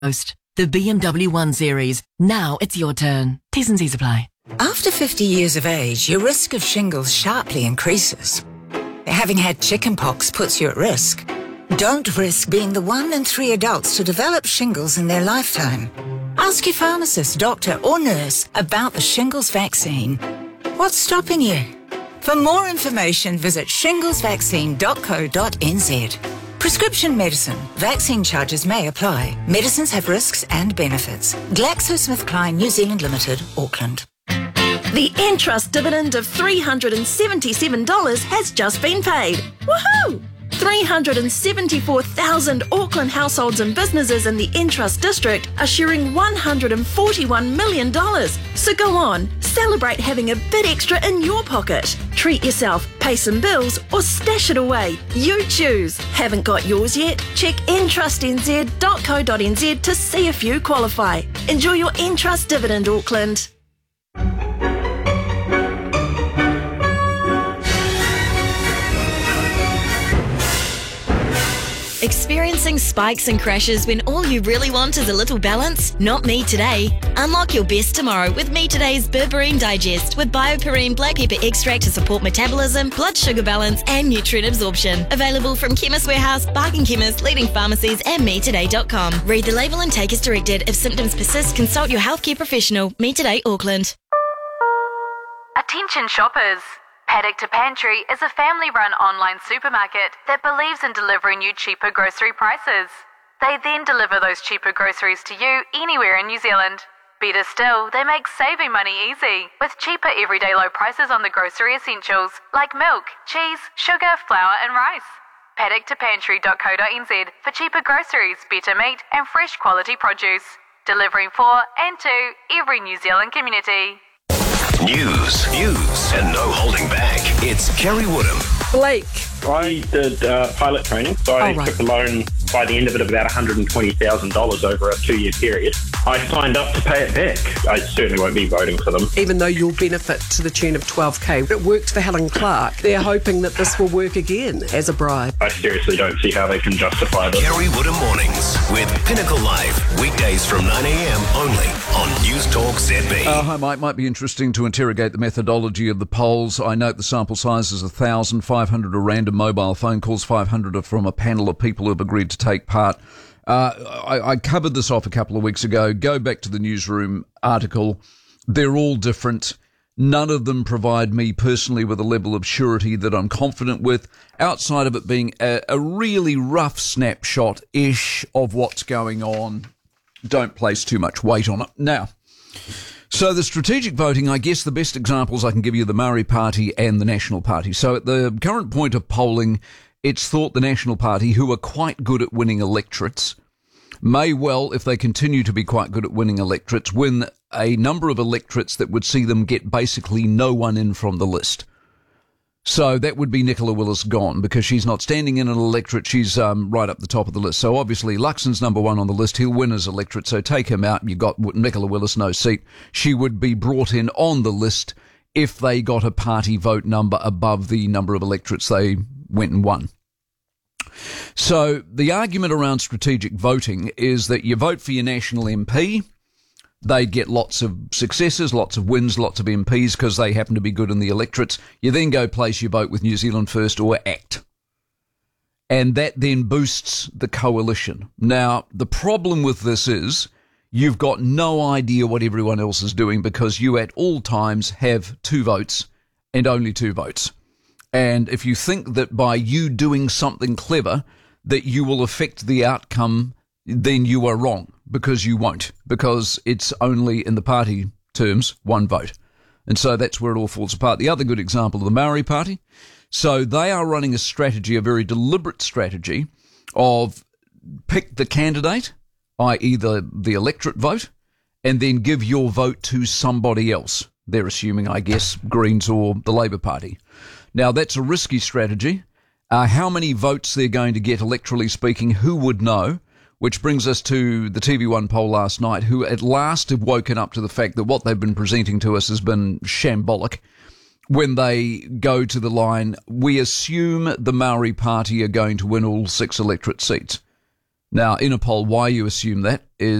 Most. The BMW 1 Series. Now it's your turn. T's and C's apply. After 50 years of age, your risk of shingles sharply increases. Having had chickenpox puts you at risk. Don't risk being the 1 in 3 adults to develop shingles in their lifetime. Ask your pharmacist, doctor or nurse about the shingles vaccine. What's stopping you? For more information, visit shinglesvaccine.co.nz. Prescription medicine. Vaccine charges may apply. Medicines have risks and benefits. GlaxoSmithKline New Zealand Limited, Auckland. The Entrust dividend of $377 has just been paid. Woohoo! 374,000 Auckland households and businesses in the Entrust district are sharing $141 million. So go on, celebrate having a bit extra in your pocket. Treat yourself, pay some bills, or stash it away. You choose. Haven't got yours yet? Check entrustnz.co.nz to see if you qualify. Enjoy your Entrust dividend, Auckland. Experiencing spikes and crashes when all you really want is a little balance? Not me today. Unlock your best tomorrow with Me Today's Berberine Digest with BioPerine black pepper extract to support metabolism, blood sugar balance and nutrient absorption. Available from Chemist Warehouse, Bargain Chemist, leading pharmacies and metoday.com. Read the label and take as directed. If symptoms persist, consult your healthcare professional. Me Today, Auckland. Attention shoppers. Paddock to Pantry is a family-run online supermarket that believes in delivering you cheaper grocery prices. They then deliver those cheaper groceries to you anywhere in New Zealand. Better still, they make saving money easy, with cheaper everyday low prices on the grocery essentials like milk, cheese, sugar, flour and rice. Paddock2pantry.co.nz for cheaper groceries, better meat and fresh quality produce. Delivering for and to every New Zealand community. News, and no holding back. It's Kerry Woodham. Blake. I did pilot training, so I took a loan by the end of it of about $120,000 over a 2-year period. I signed up to pay it back. I certainly won't be voting for them. Even though you'll benefit to the tune of $12,000, it worked for Helen Clark. They're hoping that this will work again as a bribe. I seriously don't see how they can justify this. Kerry Woodham Mornings with Pinnacle Live, weekdays from 9 a.m. only on News Talk ZB. Hi, Mike. Might be interesting to interrogate the methodology of the polls. I note the sample size is 1,000, 500 are random mobile phone calls, 500 are from a panel of people who have agreed to take part. I covered this off a couple of weeks ago. Go back to the newsroom article. They're all different. None of them provide me personally with a level of surety that I'm confident with, outside of it being a really rough snapshot-ish of what's going on. Don't place too much weight on it. Now, so the strategic voting, I guess the best examples I can give you are the Maori Party and the National Party. So at the current point of polling, it's thought the National Party, who are quite good at winning electorates, may well, if they continue to be quite good at winning electorates, win a number of electorates that would see them get basically no one in from the list. So that would be Nicola Willis gone, because she's not standing in an electorate. She's right up the top of the list. So obviously Luxon's number one on the list. He'll win his electorate. So take him out. You've got Nicola Willis, no seat. She would be brought in on the list if they got a party vote number above the number of electorates they went and won. So the argument around strategic voting is that you vote for your national MP. They get lots of successes, lots of wins, lots of MPs because they happen to be good in the electorates. You then go place your vote with New Zealand First or ACT. And that then boosts the coalition. Now, the problem with this is you've got no idea what everyone else is doing because you at all times have 2 votes and only 2 votes. And if you think that by you doing something clever that you will affect the outcome, then you are wrong, because you won't, because it's only, in the party terms, 1 vote. And so that's where it all falls apart. The other good example of the Maori Party. So they are running a strategy, a very deliberate strategy of pick the candidate, i.e. the electorate vote, and then give your vote to somebody else. They're assuming, I guess, Greens or the Labour Party. Now, that's a risky strategy. How many votes they're going to get, electorally speaking, who would know? Which brings us to the TV1 poll last night, who at last have woken up to the fact that what they've been presenting to us has been shambolic. When they go to the line, we assume the Maori Party are going to win all 6 electorate seats. Now, in a poll, why you assume that is